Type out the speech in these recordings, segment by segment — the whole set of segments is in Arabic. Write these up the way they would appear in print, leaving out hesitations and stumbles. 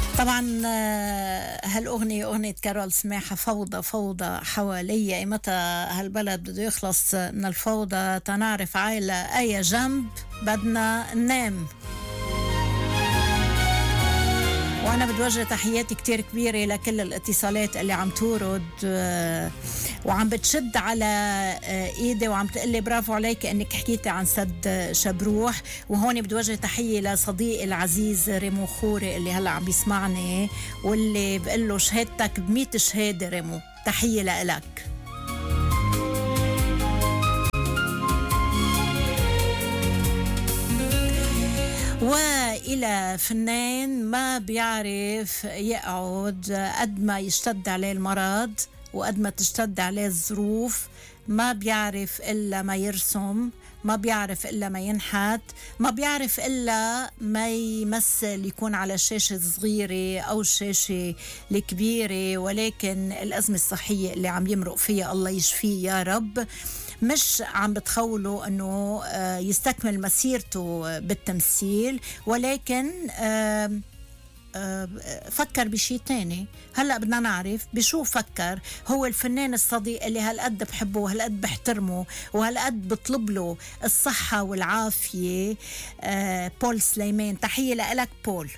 طبعا هالأغنية أغنية كارول سماحة، فوضى فوضى حوالي. متى هالبلد بده يخلص من الفوضى تنعرف عائلة أي جنب بدنا ننام. وأنا بتوجه تحياتي كتير كبيرة لكل الاتصالات اللي عم تورد وعم بتشد على إيدي وعم تقلي برافو عليك أنك حكيتي عن سد شبروح. وهون بتوجه تحية لصديقي العزيز ريمو خوري اللي هلأ عم بيسمعني واللي بقول له شهادتك ب100 شهادة ريمو، تحية لإلك. وإلى فنان ما بيعرف يقعد قد ما يشتد عليه المرض وقد ما تشتد عليه الظروف، ما بيعرف إلا ما يرسم، ما بيعرف إلا ما ينحت، ما بيعرف إلا ما يمثل يكون على شاشة صغيرة أو شاشة الكبيرة. ولكن الأزمة الصحية اللي عم يمرق فيها الله يشفيه يا رب مش عم بتخوله أنه يستكمل مسيرته بالتمثيل، ولكن فكر بشي تاني. هلأ بدنا نعرف بشو فكر. هو الفنان الصديق اللي هالقد بحبه وهالقد بحترمه وهالقد بطلب له الصحة والعافية، بول سليمان. تحية لك بول.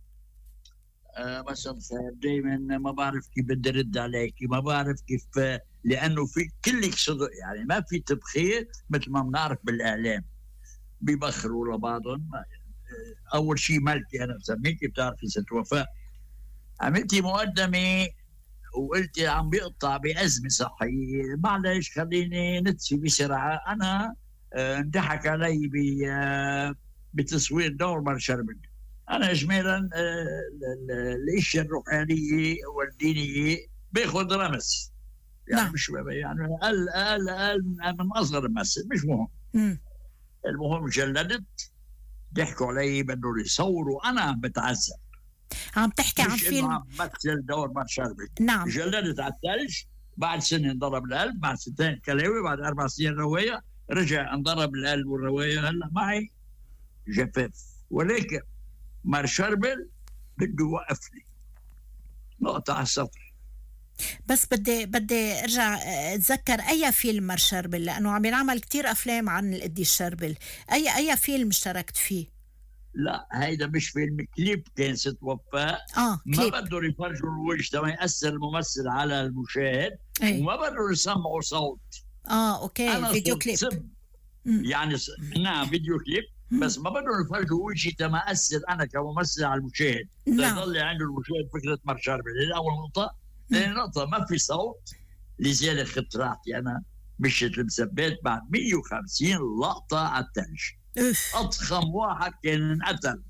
مساء الخير. دايما ما بعرف كيف بدي رد عليك، ما بعرف كيف، لأنه في كلك صدق، يعني ما في تبخير مثل ما بنعرف بالإعلام بيبخروا لبعضهم. أول شيء مالتي أنا سميتي بتعرفي ست وفاء، عملتي مقدمة وقلتي عم بيقطع بأزمة صحية. معلش خليني نتسي بسرعة. أنا انضحك علي بتصوير دور مرشربل. أنا إجمالا الأشياء الروحانية والدينية باخذ رمز، يعني مش يعني قال من أصغر الممثل، مش مهم. المهم جلدت، ضحكوا علي بدهم يصوروا. أنا عم بتعذب. عم تحكي عن فيلم عم بمثل دور مرشربل. نعم. جلدت على الثلج، بعد سنة انضرب القلب، بعد 2 كلاوي، بعد 4 سنين رواية، رجع انضرب القلب والرواية. هلا معي جفاف، ولكن مرشربل بده يوقفني نقطة على السطر. بس بدي ارجع اتذكر اي فيلم مرشربل، لانه عم ينعمل كتير افلام عن القدي الشربل. اي فيلم اشتركت فيه؟ لا هيدا مش فيلم، كليب كان ست وفاء. ما بدهم يفرجوا الوجه تما يأثر الممثل على المشاهد. وما بدهم يسمعوا صوت. اوكي، فيديو كليب يعني نعم فيديو كليب. بس ما بدهم يفرجوا وجهي تما أثر أنا كممثل على المشاهد. يضل عنده المشاهد فكرة مرشربل. هذه أول نقطة. ثاني نقطة، ما في صوت، لذلك اخترعتي أنا مشيت المثبات بعد 150 لقطة على الثلج. أضخم واحد كان انقتل.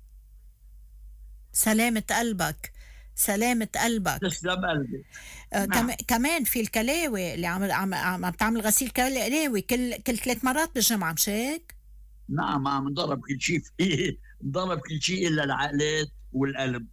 سلامة قلبك، سلامة قلبك. تسلم قلبي. كمان في الكلاوي اللي عم تعمل غسيل كلاوي كل 3 مرات بالجمعة، مش هيك؟ نعم، عم نضرب كل شيء فيه، نضرب كل شيء إلا العقلات والقلب.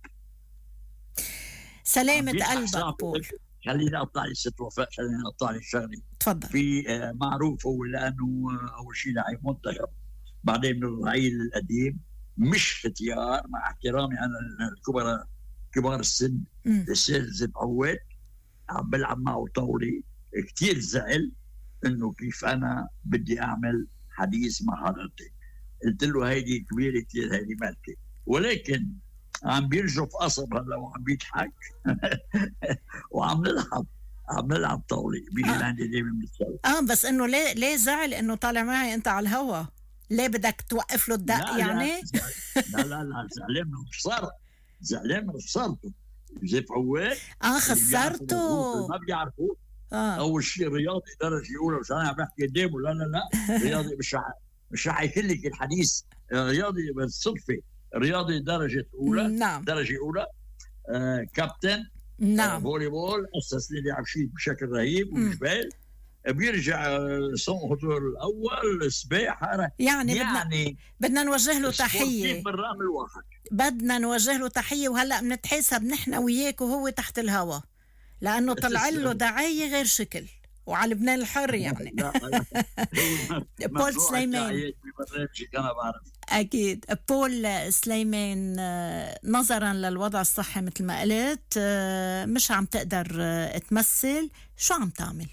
سلامة قلبك بول. خليني أقطع لي ست وفاء، خليني أقطع لي الشغلة. تفضل. في معروف هو لأنه أول شيء لعيب منتخب، بعدين من الرعيل القديم، مش ختيار، مع احترامي أنا كبار السن. السيد زيد عواد عم بلعب معه طولي، كتير زعل إنه كيف أنا بدي أعمل حديث مع حضرتك. قلت له هيدي كبيرة كتير، هيدي مالتي. ولكن عم بيرجف قصب هلا وعم بيضحك وعم نلعب طاولة. بيجي لعندي دايما بالصوت. بس انه ليه زعل انه طالع معي انت على الهوا؟ ليه بدك توقف له الدق يعني؟ لا زعلان من خسارته. زيف عواد خسرته، ما بيعرفوا. اول شيء رياضي درجة اولى، مش انا عم بحكي قدامه. لا رياضي مش رح يكل لك الحديث. رياضي بالصدفة، رياضي درجة أولى. نعم. درجة أولى. كابتن. نعم. فولي بول، أسس لي عبشيت بشكل رهيب وجبال. بيرجع صوته الأول سباحة. يعني بدنا نوجه له تحية بالرقم الواحد. بدنا نوجه له تحية. وهلأ بنتحاسب نحن وياك وهو تحت الهوا، لأنه طلع له دعاية غير شكل وعلى لبنان الحر يعني. لا بول سليمان أنا بعرف. أكيد. بول سليمان، نظرا للوضع الصحي مثل ما قلت مش عم تقدر تمثل، شو عم تعمل؟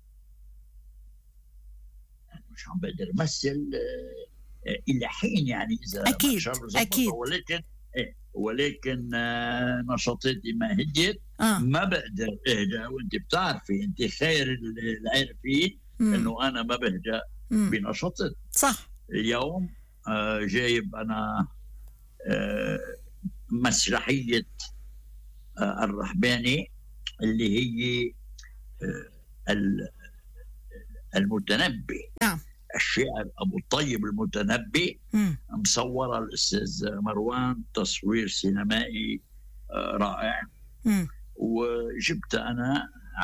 مش عم بقدر امثل الى حين يعني اذا اكيد اكيد، ولكن نشاطاتي ما هديت. ما بقدر اهدى، وانت بتعرفي انت خير العارفين انه انا ما بهدى بنشاطاتي. صح. اليوم جايب انا مسرحيه الرحباني اللي هي المتنبي. نعم. الشاعر أبو الطيب المتنبي. مصورة الأستاذ مروان، تصوير سينمائي رائع. وجبت أنا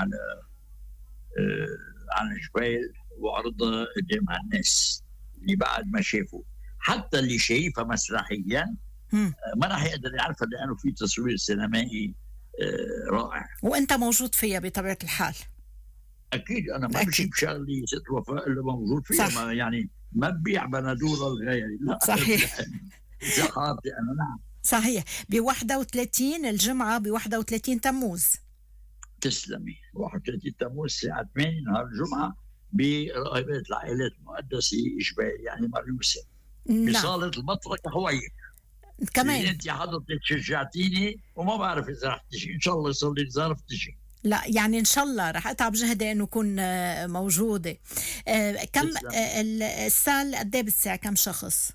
على جبال وعرضها قدام الناس اللي بعد ما شافوا، حتى اللي شايفها مسرحيا ما راح يقدر يعرفها لأنه في تصوير سينمائي رائع. وأنت موجود فيها بطبيعة الحال. اكيد انا ما بجيب شغلي ست وفاء اللي موجود فيها. ما يعني ما ببيع بندور الغيري. لا صحيح. زحارتي انا. نعم صحيح. ب 31 الجمعه، ب 31 تموز. تسلمي. 31 تموز الساعه 8 نهار الجمعه براهبات العائلات المقدسه جبال يعني مريوسه. بصاله المطرقه حويك. كمان انت حضرتك شجعتيني وما بعرف اذا رح تجي. ان شاء الله يصير لك ظرف تجي. لا يعني إن شاء الله رح أتعب جهدي إنه أكون موجودة. كم السال قد إيه بالساعة؟ كم شخص؟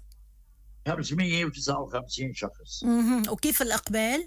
559 شخص. وكيف الإقبال؟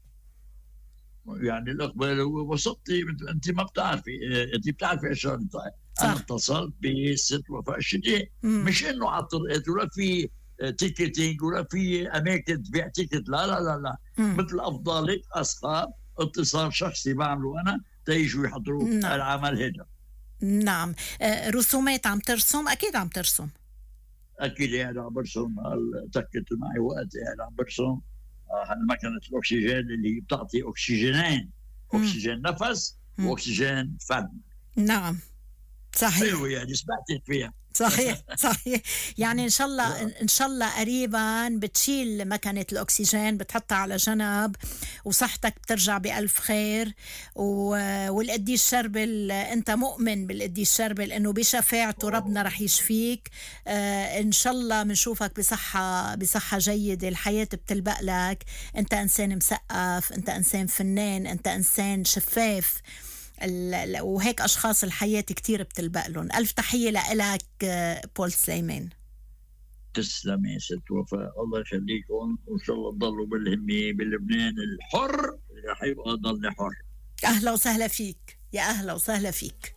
يعني الإقبال وسطي. أنت ما بتعرفي، أنت بتعرفي إيش أنا اتصلت بست وفاء الشتي، مش إنه على الطرقات ولا في تيكتينج ولا في أماكن تبيع تيكت. لا لا لا لا. مثل أفضلك أصحاب اتصال شخصي بعمله أنا تيجوا يحضروا العمل هذا. نعم. رسومات عم ترسم؟ أكيد عم ترسم. أكيد يعني عم برسم. تكت معي وقت يعني عم برسم مكنة الأكسجين اللي بتعطي أكسجينين، أكسجين نفس وأكسجين فم. نعم صحيح. حلوة يعني سمعتك فيها. صحيح صحيح. يعني إن شاء الله قريبا بتشيل مكنة الأكسجين، بتحطها على جنب وصحتك بترجع بألف خير. والقديس شربل، أنت مؤمن بالقديس شربل إنه بشفاعته ربنا رح يشفيك. إن شاء الله بنشوفك بصحة جيدة. الحياة بتلبق لك. أنت إنسان مثقف، أنت إنسان فنان، أنت إنسان شفاف، وهيك أشخاص الحياة كتير بتلبق لهم. ألف تحية لك بول سليمان. تسلمي ست وفاء، الله يخليكم، وإن شاء الله تضلوا بالهمة بلبنان الحر اللي رح يبقى ضل حر. أهلا وسهلا فيك. يا أهلا وسهلا فيك.